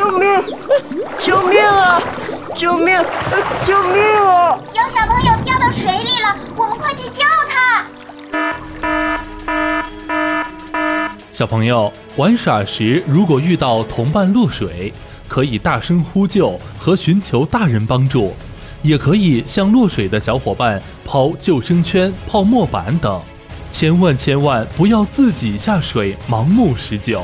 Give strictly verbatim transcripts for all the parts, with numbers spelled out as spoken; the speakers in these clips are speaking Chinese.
救命！救命啊！救命！救命啊！ 有小朋友掉到水里了，我们快去救他！ 小朋友玩耍时，如果遇到同伴落水，可以大声呼救和寻求大人帮助，也可以向落水的小伙伴抛救生圈、泡沫板等。千万千万不要自己下水盲目施救。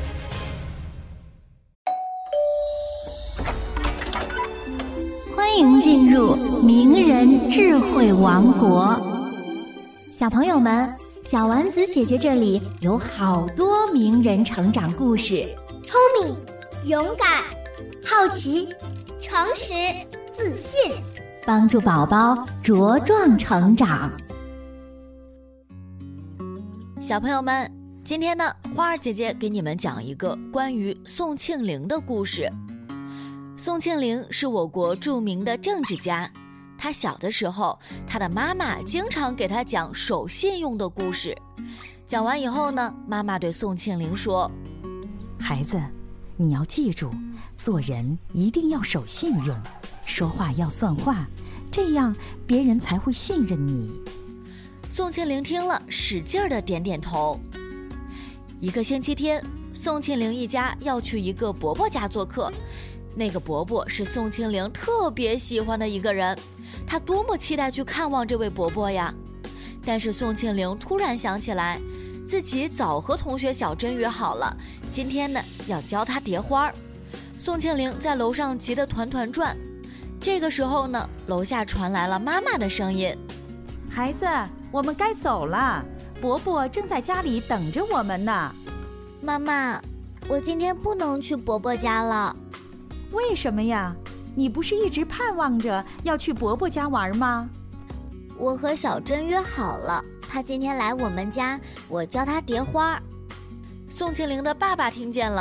欢迎进入名人智慧王国。小朋友们，小丸子姐姐这里有好多名人成长故事， 聪明、勇敢、好奇、诚实、自信， 帮助宝宝茁壮成长。 小朋友们，今天呢，花儿姐姐给你们讲一个关于宋庆龄的故事。宋庆龄是我国著名的政治家，他小的时候，他的妈妈经常给他讲守信用的故事。讲完以后呢，妈妈对宋庆龄说： 孩子，你要记住，做人一定要守信用，说话要算话，这样别人才会信任你。 宋庆龄听了，使劲地点点头。一个星期天，宋庆龄一家要去一个伯伯家做客。那个伯伯是宋庆龄特别喜欢的一个人，他多么期待去看望这位伯伯呀！但是宋庆龄突然想起来，自己早和同学小珍约好了，今天呢要教他叠花。宋庆龄在楼上急得团团转。这个时候呢，楼下传来了妈妈的声音： 孩子，我们该走了，伯伯正在家里等着我们呢。 妈妈，我今天不能去伯伯家了。 为什么呀？你不是一直盼望着要去伯伯家玩吗？ 我和小珍约好了，她今天来我们家，我教她叠花。 宋庆龄的爸爸听见了，